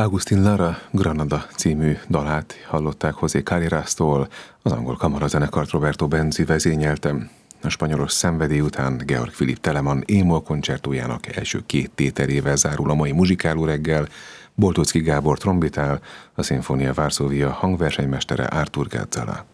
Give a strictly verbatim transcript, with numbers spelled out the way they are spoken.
Agustin Lara Granada című dalát hallották José Callerástól, az angol kamarazenekart Roberto Benzi vezényelte. A spanyolos szenvedély után Georg Philipp Telemann émol koncertójának első két tételével zárul a mai muzsikáló reggel. Boltóczky Gábor trombitál, a Sinfonia Varsóvia hangversenymestere Artur Gázala.